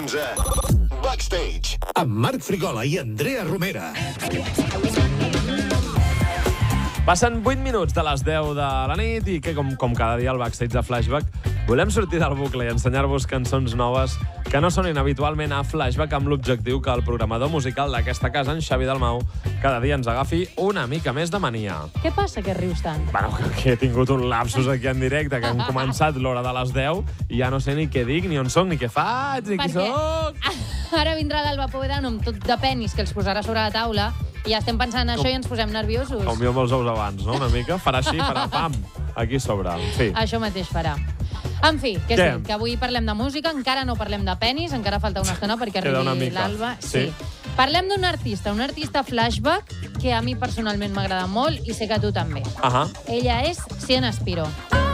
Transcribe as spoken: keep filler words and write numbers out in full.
onze. Backstage. Amb Marc Frigola i Andrea Romera. Passen vuit minuts de les deu de la nit i que, com, com cada dia al Backstage de Flashback, volem sortir del bucle i ensenyar-vos cançons noves que no sonin habitualment a Flashback, amb l'objectiu que el programador musical d'aquesta casa, en Xavi Dalmau, cada dia ens agafi una mica més de mania. Què passa que rius tant? Bueno, que he tingut un lapsus aquí en directe, que hem començat l'hora de les deu i ja no sé ni què dic, ni on soc, ni què faig, ni qui soc. Ara vindrà l'Alba Povedano amb tot de penis que els posarà sobre la taula i ja estem pensant en això i ens posem nerviosos. Com jo amb els ous abans, no? Una mica. Farà així, farà pam, aquí sobre. En fi. Això mateix farà. En fi, que Què? sí, que avui parlem de música, encara no parlem de penis, encara falta una estona perquè Queda una arribi mica. l'Alba. Sí. Parlem d'un artista, un artista Flashback que a mi personalment m'agrada molt i sé que a tu també. Ahà. Ella és Siena Spiro.